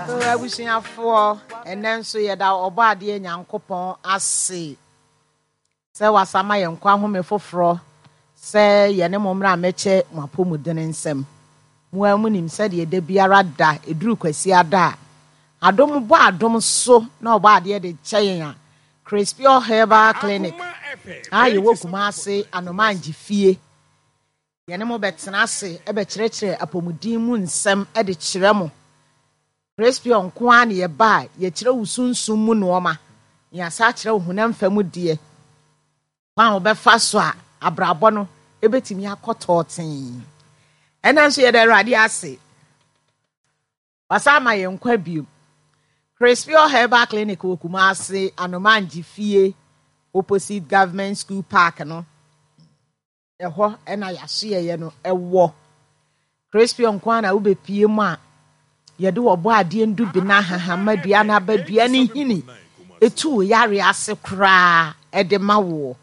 Abusuafo enen so yeda oba ade Nyankopon ase se wasama ye nkwa home foforo se ye ne momra meche mapomudene nsem mu amunim se de de biara da eduru kwasi ada adom bo adom so na oba ade de cheyen a Crispy Herbal Clinic aye wokuma ase anomanji fie ye ne mo betena ase e be kirekire apomudin mu nsem e de kire mo Crispy onko an ye ba ye kire wusunsun mu nooma ya sa kire hunam famu de kwa obefa so a abrabo no ebetimi akototen enanso ye de Awurade ase wasama ye nkwa biu Crispy Herbal Clinic wokuma ase anomanji fie opposite government school park no eho ena yahye ye no ewo Crispy onko an a ubepie mu a yede wobo ade ndu bi na hahamadua na badua ne hini etu yare ase kra ede mawo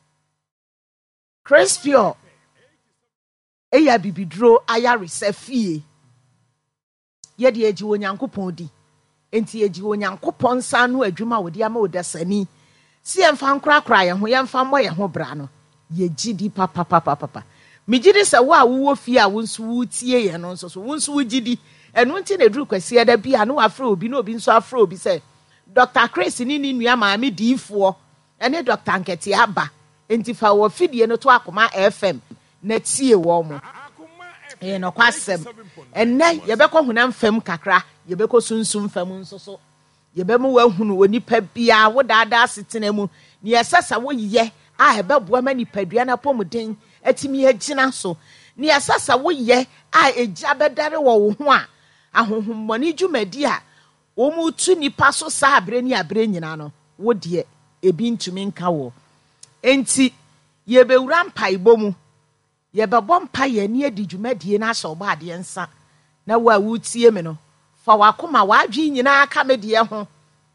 Crispy eya bibidro ayare safie yede agi Onyankopon di enti agi Onyankopon sa no adwuma wodi ama odasani si emfa nkrakra ye ho yemfa mo ye ho bra no ye gidi papa migidi se wo a wo fie a wonsu wutie ye no nso so wonsu wugidi enu nti na duru kwasi ada bia no afra obi na obi nso afra obi se Dr. Chris ni nua maami diifo ene Dr. Nketi aba enti fa wo fidie no to akoma FM na tie wo mo no kwasem enne ye be ko hunam fam kakra ye be ko sunsum fam nso so ye be mu wahunu onipa bia wo daada asetena mu ne yesasa wo ye a be boa ma nipadua na pomuden atimi agina so ne yesasa wo ye a eja bedare wo ho a ahohommoni dwumadi a wo mu tu nipa so sa abre ni abre nyina no wo de ebi ntumi nka wo enti ye be wura mpaibo mu ye be bompa ye ni edi dwumadi na so ba ade nsa na wo a wutie me no fa wakoma wadwi nyina aka me de ho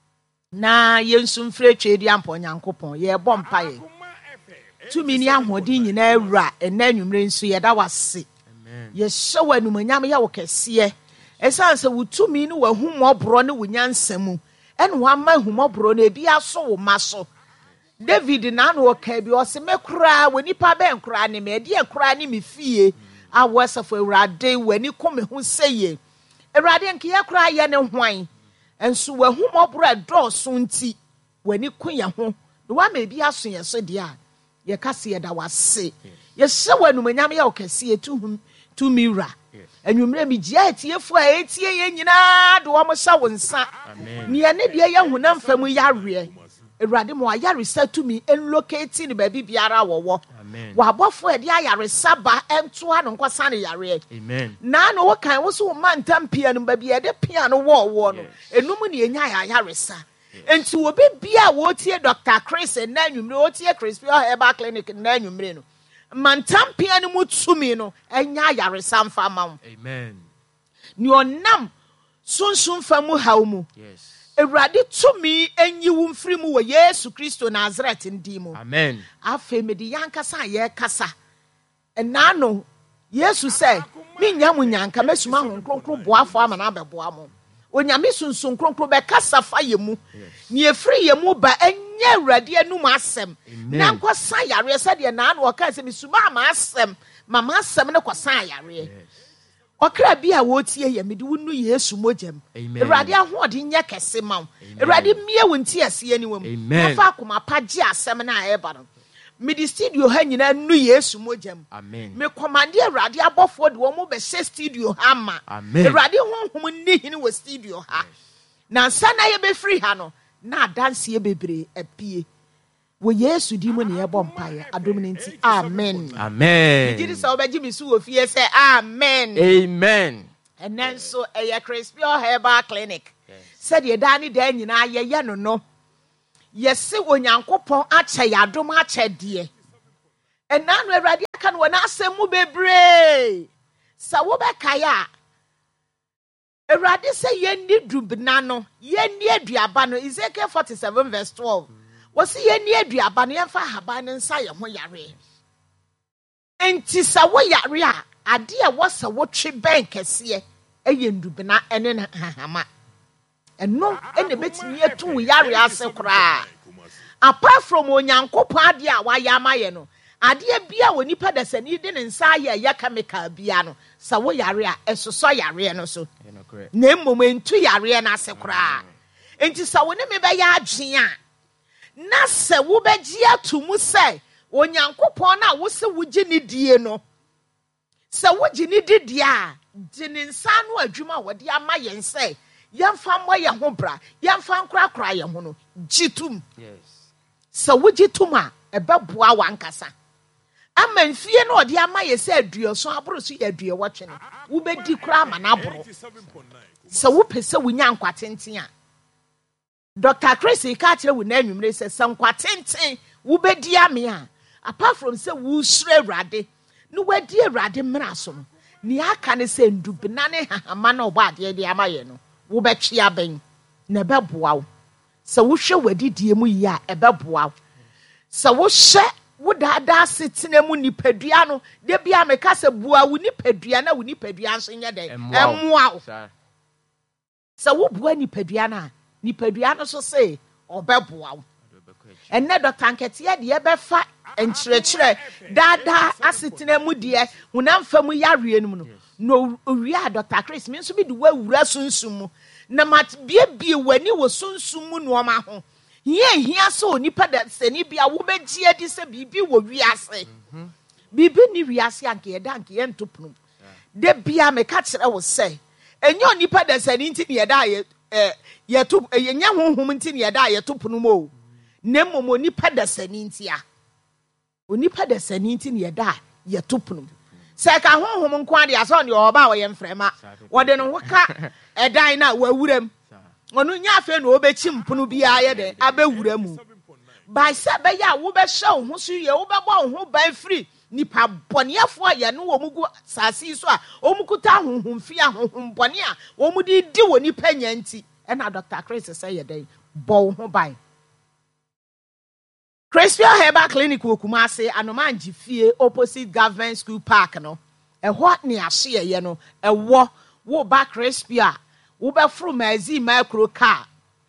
na yensu mfre twedi ampo Nyankopon ye bompa ye tumi ni ahodi nyina awura enanwumre nso ye da wase ye hyewa numanyam ye wo kese esanse wutumi ni wahumobro ne wunyansamu ene wama humobro na ebi aso wo maso David na no ka bi o se mekura wonipa be nkura ne me de nkura ne me fie awasafo Awurade wani kome ho seye Awurade nke ye kura ye ne hwan enso wahumobro adoso nti wani kunya ho no wa ma bi aso ye so de a ye kase ye da wase ye hyewa numanyam ye wo kese tu mira enwumre mi gia etiefu a etie ye nyina de wo mo sha wonsa ne ne de ye hunam famu yare Awurade mo ayare satumi enlocate ni ba bibiara wowo wa abofo e de ayare saba ento ano nkwasa ne yare amen na no wo kan wo so mantam pia no ba bia de pia no wo no enum ne enya ayare sa enti wo bibia wo tie Dr. Chris na anwumre wo tie Crispy Herbal Clinic na anwumre no mantampia ni mutumi no enya yare samfa mawo amen ni onam sunsun famu hawmu yes Awurade tumi enyi wo mfiri mu wo Yesu Kristo Nazareth ndimu amen afa medi yankasa ye kasa enano Yesu say mi nyamu nyanka mesuma ho kronkro boafo ama na abeboa mo onyame sunsun kronkro be kasa fa yemu ni efiri yemu ba enye Awurade anum asem na nkosa yare se de na no ka se misuma ama asem mama asem ne kosa yare okra bia wo tie ye mede wonu Yesu mogem Awurade ahode nye kese maw Awurade mie wonti ase ani wam afa akoma pagye asem na eba no mede studio ha nyina nu Yesu mogem amen me commande Awurade abofo de wo mo be studio ha ma Awurade honhom ni hini wo studio ha na sana ye be free ha no na dance ye bebre apie wo Yesu di mo ne ye bompaye adom ne nti amen amen did so obaji mi su ofie say amen amen and then so e Crispy Herbal Clinic said ye da ni da nyina ye no yesi Onyankopon ache yadom ache de and na no Awurade aka no na asem mu bebre sa wo be kaya Awurade say ye ni dubna no ye ni aduaba no Ezekiel 47 verse 12 wasi ye ni aduaba no yemfa haba ne nsa ye ho yare enti sa wo yare a ade a wasa wo twe ben kese eye ndubna ene na hahama eno ene betimi etu yare ase kra apart from onyankopon ade a waya amaye no ade bia woni padasani de ne nsa ya chemical bia no sa wo yare a esoso yare no so na momentu yare na ase kra enti sa wo ne me be ya adwen a na se wo beji atumu se onyankopon na wo se wuji ni die no se wuji ni die a de ne nsa no adwuma wode amaye nse yamfa mo ye ho bra yamfa nkrakra ye ho no gitum so wogitum a ebeboa wankasa amanfie no ode amaye se aduoso aboro so ye adue wotwene wo bedi kra ama na aboro so wo pese wonya nkwatenten a Dr. Chris ka kire wo na anwumre se sankwatenten wo bedi ame a apart from se wo sure awrade no wadi awrade mmra so no ni aka ne se ndubina ne hahama na oba ade de amaye no wo betwe aben na beboa wo so wo hwe wadidie mu yi a ebeboa wo so wo hwe wo dada setena mu nipadua no de bia meka se bua wo nipadua na wo nipadua nso nya den emoa wo so wo bua nipadua na nipadua no so se obeboa wo enne Dr. Nketia de ebefa enkyerɛkyerɛ dada asetena mu de hunamfa mu yare no mu no owia Dr. Chris me nso bi de wawura sunsum mu na mat biebie wani wo sunsum mu no ma ho hia so nipa da sani bia wo begie adi se bibi wo wiase bibi ni wiase anke yeda anke yentopnu de bia me ka kyerɛ wo se enyo nipa da sani nti ne yeda yeto yenya honhom nti ne yeda yetopnu mo nemmo nipa da sani nti a onipa da sani nti ne yeda yetopnu se ka honhom nko ade aso ne oba wo yemfrema wo de no hoka edan na wawuram onu nya afa na obechi mpono bia ye de abewura mu by se be ya wo be hwe ho so ye wo be bo ho ban free nipa boniafo ye no wo mugu sasi so a o mukuta honhom fi a honhom boni a wo mu di wo nipa nyanti e na Dr. Chris say ye den bo ho ban Crispia Herbal Clinic wo Kumasi Anomanji fie opposite Government School Park no e ho ne ahye ye no e wo ba Crispia wo be fru mazi micro car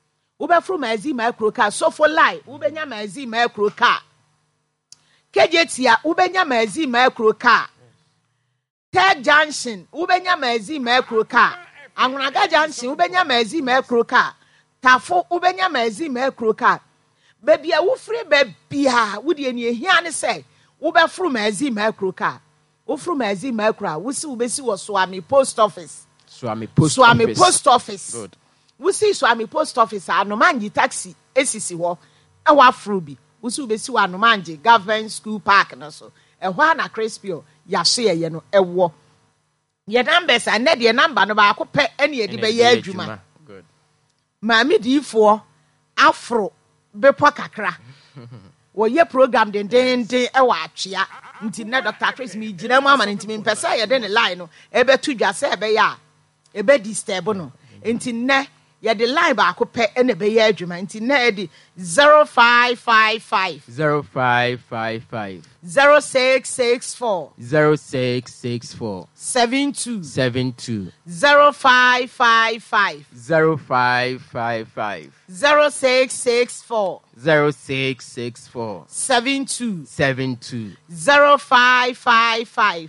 so for life wo benya mazi micro car kejetia wo benya mazi micro car Third Junction wo benya mazi micro car Angunaga Junction wo benya mazi micro car Tafo wo benya mazi micro car baby a wo free baby a wo de eni ehia ne say wo be fru mazi micro car wo fru mazi micro wo si wo besi wo Swami Post Office Swami Post Office. Good. We see Swami Post Office Anomanji taxi esisi ho e wa frubi. We see be si Anomanji Government School Park no so. E ho na Crispio ya hye ye no e wo. Ye numbers and the number no ba ko pe ene ye de be ye adwuma. Good. Maami difo afro bepo kakra. Wo ye program den e wa atwea. Nti na Dr. Chris mi gina mu ama nti mi mpesa ye de ne line no e be tu dwa se e be ya ebe disturb no enti ne ye de line ba ko pe ene be ye adwuma enti ne e di 0555 0664 72 0555 0664 72 0555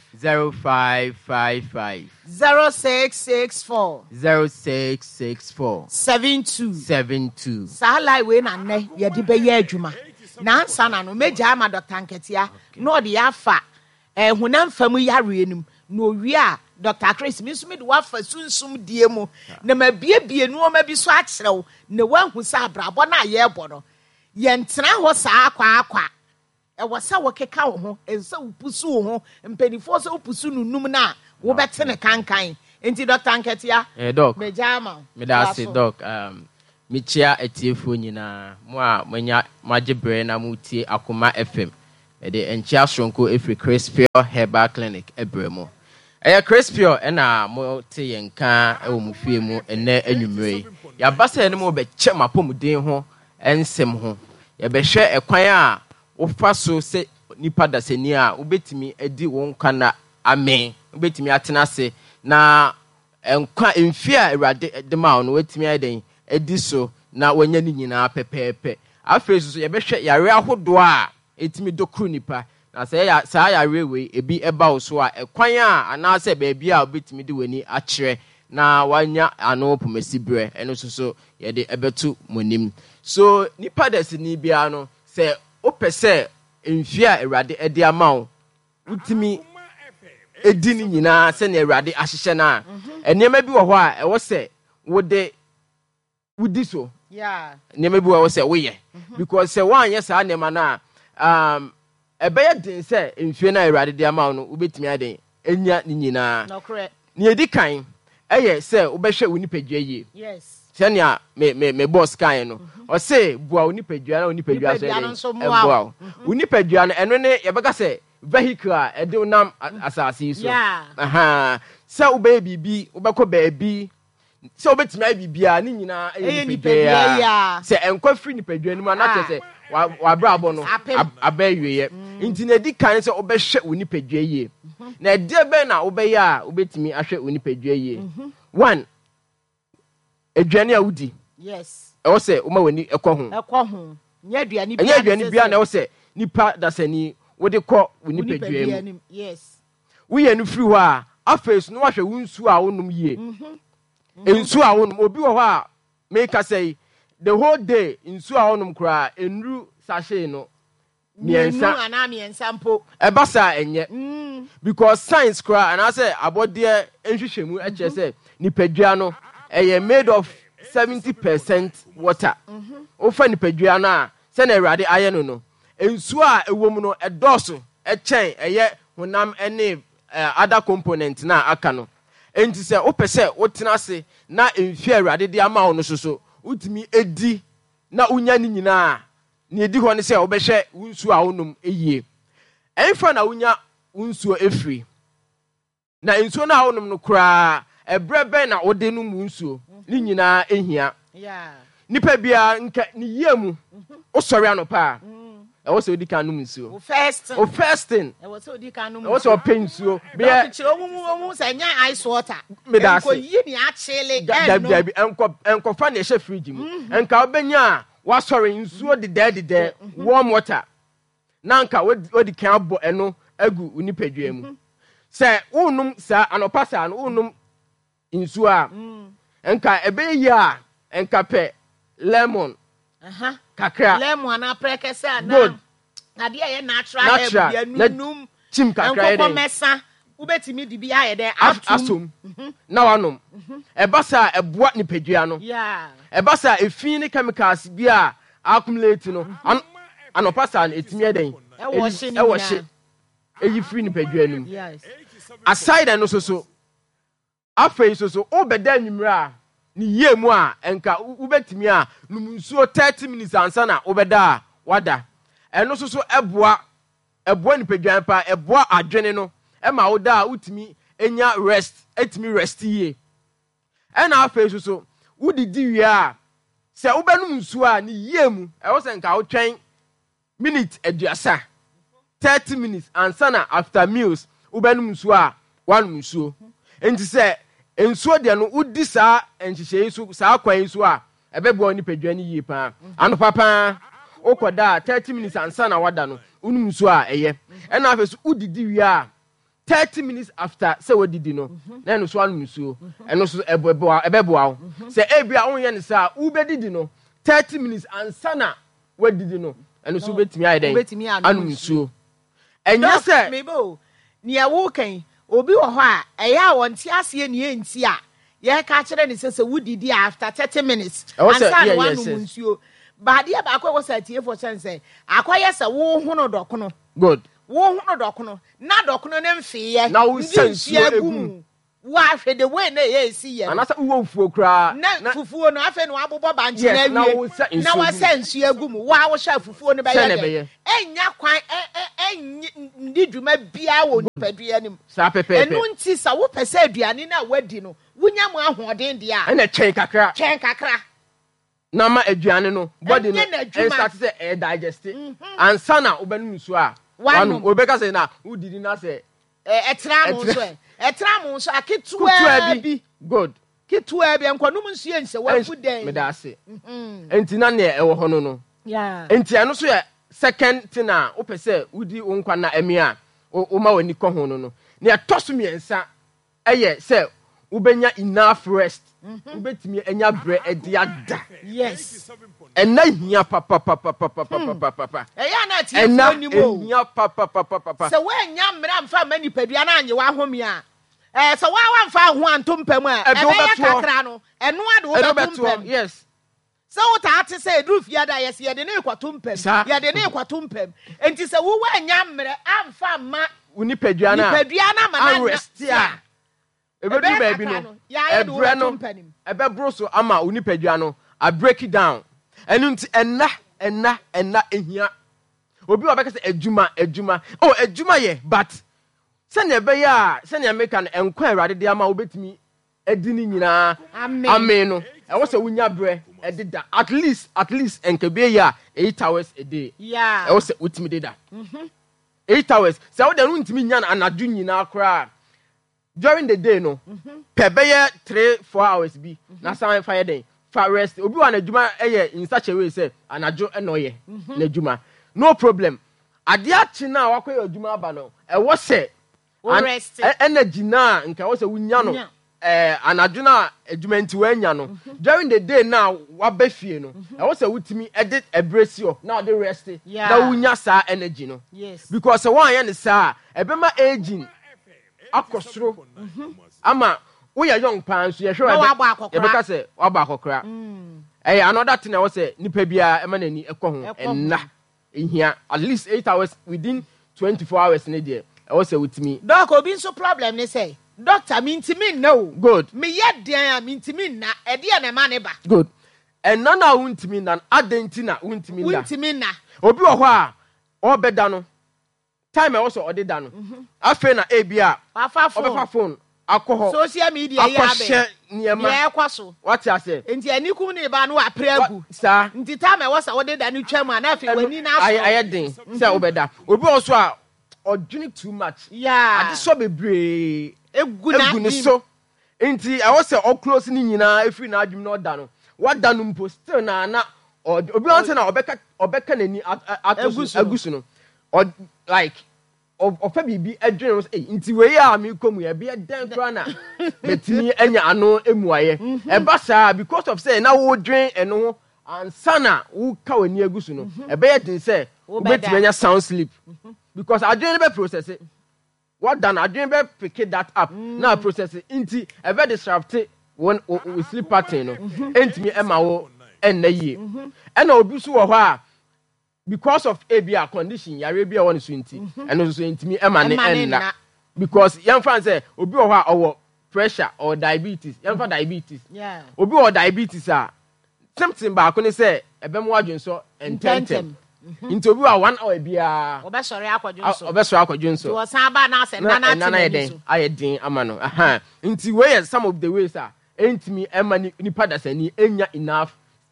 0664 72 Sala we na ne ye de be ye adwuma na ansa na no meja ama Dr. Nketia no de afa hunam famu yare enum no wi a Dr. Chris mi so me de wafa sunsum die mu na mabiebie no ma bi so a kyerɛw na wanhu sa abrabɔ na ye bɔ no ye ntena ho sa akwa e wasa wo keka wo ho ensa upusu wo ho mpenifo so upusu nunum na wo bete ne kankan enti Dr. Nketia doc meja ama me da se doc michia etiefo nyina mo a manya magebre na mutie Akoma FM de enchia sonko efri Crispia Herbal Clinic ebremo Crispia na mo te yenka e wo mu fie mu ene anwumre ya basa ne mo be che mapomuden ho ensem ho ya be hwe ekwan a wo fa so se nipa da sani a wo betimi edi won kana amen wo betimi atena se na enkwa emfia Awurade de ma no wetimi aden edi so na wanya ni nyina pepepe afei so yɛbɛhwɛ yare ahodo a etimi dokru nipa na sɛ saa yare we ebi eba wo so a ekwan a anaasɛ baabi a obetimi de wani akyerɛ na wanya ano pomasi brɛ ɛno so yɛde ɛbɛto monim so nipa desini bia no sɛ opɛ mfie a Awurade ɛde ama wo utimi edi ni nyina sɛ na Awurade ahyehyɛ na enema bi wɔ hɔ a ɛwɔ sɛ wodi so enema bi wɔ sɛ woyɛ because sɛ wanyɛ saa enema na ɛbɛyɛ den sɛ mfie na Awurade de ama wo no wobɛtumi aden enya ni nyina ne edi kan ɛyɛ sɛ wobɛhwɛ wo nipadua yie sɛnea me boss kan no ɔse boa wo nipadua na wo nipadua so ɛboa wo nipadua no ɛno ne yɛbɛka sɛ vehicle a ɛde unam asase yi so sɛ wobɛyɛ biribi wobɛkɔ baabi sɛ wobɛtumi ayɛ biribiaa ne nyinaa ɛyɛ nipadua sɛ ɛnkɔ firi nipadua no mu a na kyerɛ sɛ wabrabɔ no abɛawieɛ nti na ɛdi kan sɛ wobɛhwɛ wo nipadua yie na ɛdeɛ bɛn na wobɛyɛ a wobɛtumi ahwɛ wo nipadua yie one aduane a wodi ɛwɔ sɛ woma w'ani ɛkɔ ho ɛnyɛ aduane bia na ɛwɔ sɛ nipa dasani wode kɔ wo nipadua mu woyɛ no firi hɔ a afei so no wahwɛ wo nsuo a wonom yie nsuo a wonom obi wɔ hɔ a meka sɛ the whole day nsuo a wonom koraa enru sachet no miɛnsa mpo ɛba saa ɛnyɛ because science koraa anaasɛ abɔdeɛ nhwehwɛ mu ɛkyerɛ sɛ nipadua no ɛyɛ made of 70% water wofa nipadua no a sɛ na Awurade ayɛ no nsuo a ɛwɔ mu no ɛdɔɔso ɛkyɛn ɛyɛ honam ɛne other component na aka no enti sɛ wopɛ sɛ wotena ase na mfie Awurade de ama wo no so wotumi edi na unya ni nyinaa ne edi hɔ ne sɛ wobɛhwɛ wo nsuo a wonom eyie ɛmfa na unya wo nsuo efiri na nsuo na wonom no koraa ɛbrɛ bɛn na wode no mu nsuo ne nyinaa ehia nipa bia nka ne yie mu osɔre anopa ɛwɔ sɛ odi kan nom nsuo o fasting ɛwɔ sɛ odi kan nom nsuo ɛwɔ sɛ ɔpɛ nsuo bia omu sɛ nya ice water enko yi ni akyele dabi enko fa na ɛhyɛ fridge mu enka obenya a wasɔre nsuo dedɛ warm water na nka odi kan abɔ ɛno agu unipadua mu sɛ wonnom sa anopa sa no wonnom nsuo a enka ɛbɛyɛ a enka pɛ lemon kakra lemon na prekesa na ade ya natural num chim kakra ede enko ubetimi di bia ye de atum na wanom ebasa eboa nipadua no ebasa efin ne chemicals bia accumulate no anopasa na etimi eden ewo hye eyi free nipadua nim aside no so afei so obeda nwumra ni yie mu a enka ubetimi a num nsuo 30 minutes ansa na obeda wada eno so eboa nipadua pa eboa adwene no ema woda utimi enya rest etimi rest yie ena afei so wudidi wi a se ubenum nsuo a ni yie mu ewo se nka wotwen minute aduasa 30 minutes ansa na after meals ubenum nsuo a wanum nsuo enti se ensuo de no udi saa enhyehyɛ so saa kwan so a ɛbɛboa nipadua ni yie pa ano papa okoda 30 minutes ansa na wada no unum nsuo a ɛyɛ ɛna afɛ so udidi wi a 30 minutes after sɛ wadidi no na no so anum nsuo ɛno so ɛbɛboa wo sɛ ebia wonyɛ ne saa ubedidi no 30 minutes ansa na wadidi no ɛno so betimi ayɛ dɛn anum nsuo ɛnyɛ sɛ mebo ne ɛwo kan obi wɔ hɔ a ɛyɛ a wɔnte aseɛ ne enti a yɛka kyerɛ ne sɛ wudidi after 30 minutes ansa na wanum nsuo baadeɛ baako wɔ sɛ tiefo kyɛn akɔyɛ sɛ wo hono dɔkono good wo hono dɔkono na dɔkono ne mfeeyɛ na wo sensuo egu wo ahwɛ de way na yɛ esi yɛ anasa wo fufuo kra na fufuo no afɛ no abobɔ banche na wie na wo sensuo egu mu wo ahwɛ fufuo no bɛyɛ enya kwan ndi dwuma bia wo nipadua nim sa pepe enu nti sa wo pɛsɛ aduane na wadi no wonya mu ahoɔden de a ɛna kyɛn kakra na ma aduane no body no start say digest ansa na obenum nsuo a wanu obeka say na udidi na say etra mo so aketua bi good Kitua bi enkonum nsu ense wafu den. Me da ase. Enti na ne ewo ho no. Yeah. Enti eno so ye second thing a wo pese wudi wo nkwa na emi a wo ma wani kɔ ho no. Ne atoso miensa eye se ubenya enough rest. Ubetimi enya bre edi ada. Yes. Ena hia papa. Eya na ti onimo. Hia papa. Se we nya mra mfa mani padua na anye wa home a. Se wa mfa ho antompam a. E be kakra no. Eno ade wo betumpam. Yes. Se wo ta ate se edrufia da yes ye de ne kwatompam. Ye de ne kwatompam. Enti se wo wa nya mra amfa ma uni padua na. Padua na ma na rest ya. Ebedu baby no. Ebre no. Ebe bro so ama uni padua no. I break it down. Enu nti enna ehia. Obi wa beka se edwuma. Oh, edwuma ye, but se ne be ya, se ne make an enkwa awade de ama obetimi edini nyina. Amen no. E wo se wunya bre edida at least enkebe ya 8 hours a day. Yeah. E wo se utimi deda. 8 hours. Se wo de no ntimi nya na anadu nyina kra. During the day no. Pebeye 3-4 hours bi. Na san fire day. For rest obi wa na adwuma in such a way say anajo enoye na adwuma no problem ade achi na wakoye adwuma aba no e wo se rest energy na nka wo se wunya no anajo na adwuma nti wanya no during the day na wabafie no e wo se wutimi edit ebresio na the rest na wunya sa energy no yes because one ya ne sa ebema aging akosoro ama we are young pans ye sure e be ka say waba akokra another thing I was say nipa bia e ma nani ekɔ ho enna ehia at least 8 hours within 24 hours ne there I was say with me doc obi so problem ne say doctor me ntimi no good me yɛ den a me ntimi na e de na ma ne ba good enna na wuntimi na adenti na wuntimi na obi wɔ hɔ a obeda no time I was odeda no afa na ebia obefa phone alcohol social media ya be niema ya kwaso what you say enti aniku ne ba no apregu sa enti time we sa wode da no twam na afi wani na so ayeden say obeda obi also a odwini too much yeah ade so bebre egu so enti I was say all close ni nyina efi na adwum na oda no wada no mpo still na obi on say na obeka nani agusu no or like of bibi adwene was nti we ya me komu ya bia dan kra na betimi anya ano emuaye e ba saa because of say na wo dwen eno ho ansana wo ka wani agusu no e be yedin say wo betimi anya sound sleep because adwene be process it what done adwene be pick that up na process it nti e be disrupt when we sleep pattern no entimi e ma wo enna yie e na obi so wo ho a because of ABR condition yare bia won so nti eno so ntimi emane enna because yan fan say obi wo ha owo pressure or diabetes yan fa diabetes yeah obi wo diabetes a symptom ba ko ne say ebem wadwen so ententem nti obi wa 1 hour bia obesore akwadwonso to san ba na ase na eden ayedin amano aha nti we some of the ways a entimi emane nipa dasani enya enough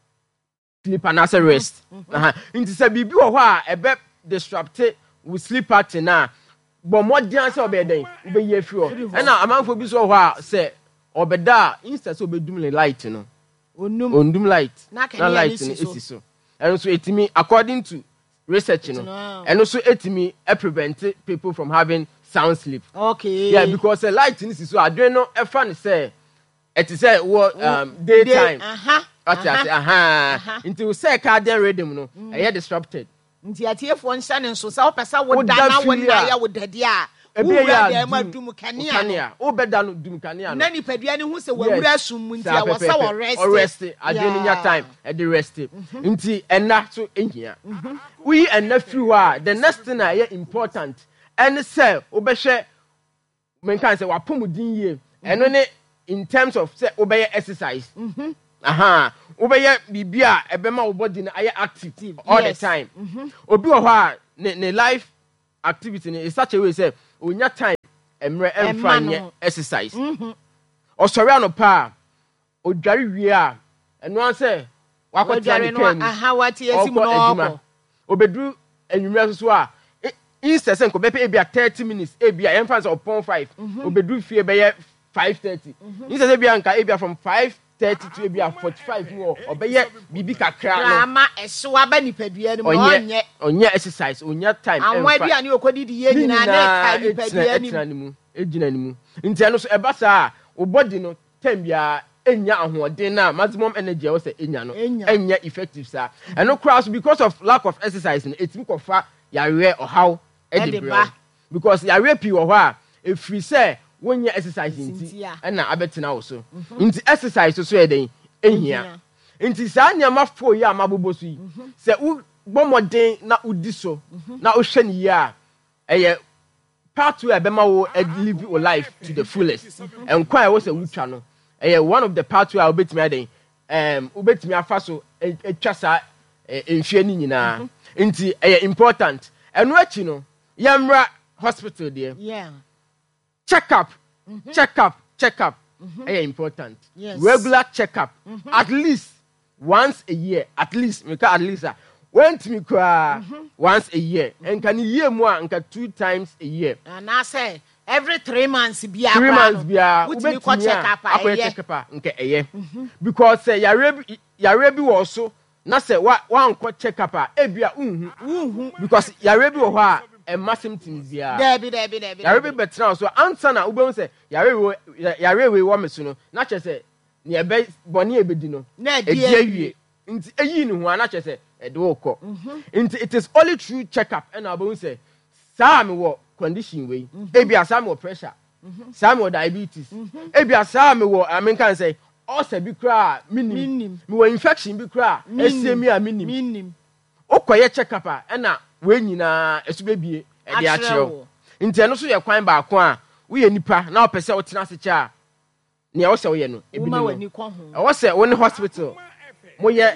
sleep and as a rest. Into say bibi wo ho a ebe disrupt with sleep pattern na but more dance obeden ube ye free and na amanfo bi so ho a say obeda instead so obedum light no ondum light na light no esi so and so etimi according to research no and also etimi prevent people from having sound sleep. Okay, yeah, because the light is so adwen no e fa ne say it is say daytime into we say cardiac rhythm no e disrupted nti atiefo nsa ne nso sa opesa wo da na wo na ya wo dade a wo ya da ma dum kanea wo beda no dum kanea na ni padua ne hu se wawura sum nti a wo sa wo rest adwen nya time e dey rest nti enna so ehia we enna free wa the next thing is important and say obehwe men kan say wapomudin ye eno ne in terms of say obey exercise obey bibia ebema wo body na active all the time obi wo ha ne life activity is such a way say onya time emre emfa exercise osori anopa odware wie a eno an say wakotia ne kan wati esimu no obedru enwumre so a instead say ko be pay 30 minutes ebia emfa say upon 5 obedru fie be 5:30 instead of ebia from 5:30 to ebia 45 more obeye bibi kakra no drama esoa ba nipadua ni mo onye exercise onya time anwa bia ni okodi di ye nyina na ka nipadua ni ejina ni mu nti eno so eba saa o body no time bia enya ahoɔden na maximum energy wo say enya no enya effective saa eno cross because of lack of exercise no etimi kofa yare ohaw edibra because yare pi wo hɔ a efiri say wonya exercise nti na abetena wo so nti exercise so yɛ den ehia nti saa nyama fo yi amabobo so yi sɛ wo bomɔden na udi so na wo hwɛ ne yi a ɛyɛ part 2 abema wo live your life to the fullest and kwa wo sɛ wutwa no ɛyɛ one of the part 2 a obetimi aden obetimi afa so etwa saa nhwie ni nyinaa nti ɛyɛ important ɛno akyi no yɛmra hospital there check up important regular check up at least once a year at least went me once a year and can year more and 2 times a year and I say every 3 months be 3 months be check up nke because yare bi wo so na say one check up ebia because yare bi wo ho a symptoms bia yare bi betra so answer na ube say yare we wo meso no na che say ne ebe boni ebedi no edi awie nti eyi ni ho na che say edwoko it is only through check up and abo say saa me wo condition we ebia saa me wo pressure saa me wo diabetes ebia saa me wo kan say ulcer bi kra minim me wo infection bi kra esiemi a minim okoye check up a na we nyina esubebie e de akyerew nti eno so ye kwan ba ko a wo ye nipa na opese wo tena se cha ne wo se wo ye no ebi ni wo se wo ne hospital mo ye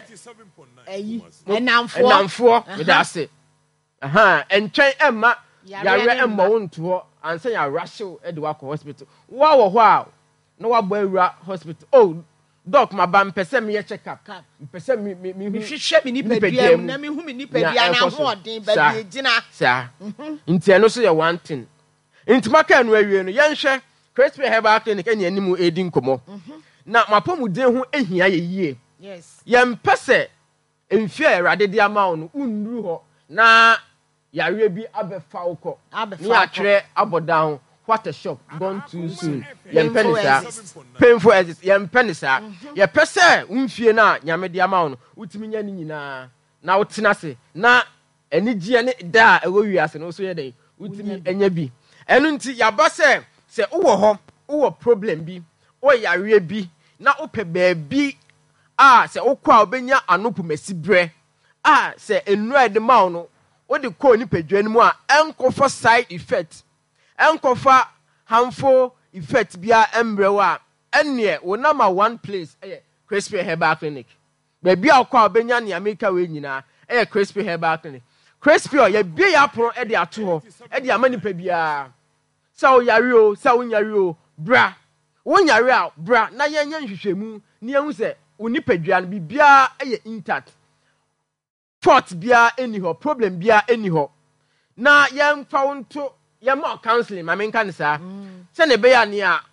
enamfo me da se entwen emma yare emma wo nto ansa ya rashew e de wa ko hospital wo ho a no wa bo awura hospital doc ma ba mpese me ye check up mpese me hwehwe me nipadua na me hu me nipadua na hoɔden ba bi gina sa nti eno so ye one thing nti maka no awie no yenhwɛ Crispy Herbal Clinic eni animu edi nkomo na mapomuden ho ehia ye yie yes yempese emfie erade dia mawo no unru ho na yare bi abefa ukọ ni atwere abodan what a shock gone too soon yempenisa painful as yempenisa ye pese unfie na nyame dia mawo no utimi nya ni nyina na wotena se na enigye ne da ewo wiase no so ye den utimi enya bi enu nti yaba se uwo ho uwo problem bi o yare bi na ope baabi se ukwa obenya anopu masibre se enura de mawo no o de ko ni pedwan mu a enkofa side effect enkofa harmful effect bia embrewa enne wo na ma one place Crispy Herbal Clinic baabi a kwa obenya ne America we nyina Crispy Herbal Clinic Crispy o ye bia ya poro e de ato ho e de amani pa bia sa o yare o sa o nyare o bra wo nyare a bra na yenya nhwehwemu ne ehu se oni pedwan bibia intact fault bia eni ho problem bia eni ho na yemfa wonto yema counseling ma menka ne saa se ne be ya ne a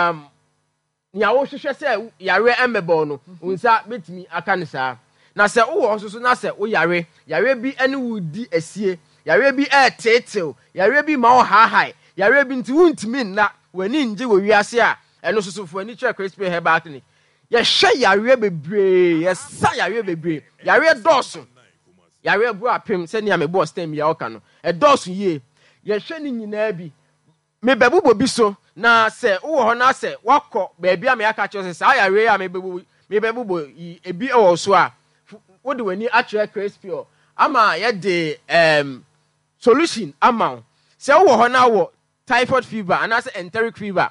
nya wo hwehwe se yare embebo no unsa betimi aka ne saa na se wo so na se wo yare bi ene wudi asie yare bi tetel yare bi ma wo hahai yare bi nti wuntimi na wani nje wo wiase a eno sosofo ani kire Crispy Herbal Clinic ye hwe yare bebre ye sa yare bebre yare doso yare bro apem se ne me boss time ya oka no doso ye ye hwe ni nyina bi me bebubo bi so na se wo ho na se wakọ baabi a me aka kyo se sa yare ya me bebubo ebi e so a wo de wani akire Crispy ama ye de solution ama se wo ho na wo typhoid fever and as enteric fever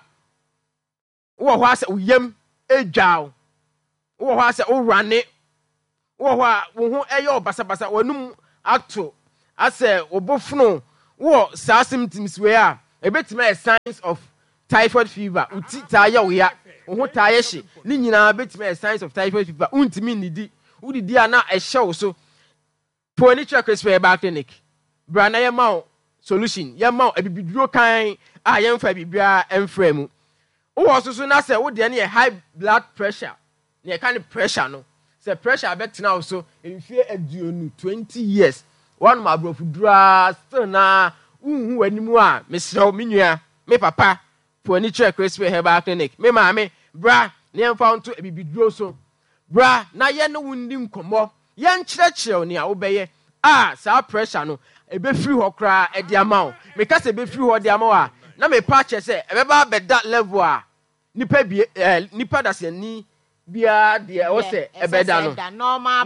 wo ho ase uyem edwaw wo ho ase wo rane wo ho a wo ho eyo basabasa wanum ato ase obofunu wo sa symptoms we a ebetima signs of typhoid fever uti ta ya wo ya wo ho ta ya hye ni nyina betima signs of typhoid fever untimi nidi udidi ana ehye wo so poni Crispy Herbal Clinic brana yema solution yema abibiduro kan a yemfa bibia emfra mu wo so na say wo de na high blood pressure na kind of pressure no say pressure abetena wo so enfie aduonu 20 years one ma brofu dura still na unhu animu a mesrew menua me papa for any check Crispy Herbal Clinic me maame bra na emfa onto ebibiduro so bra na ye no wundi nkomo ye nkyerɛkyerɛw ne a wobɛyɛ saa pressure no ebe free ho kra e de ama wo me ka se ebe free ho de ama wo a na me pa che se ebeba be that level a nipa bi nipa da se ni bia de o se ebeda no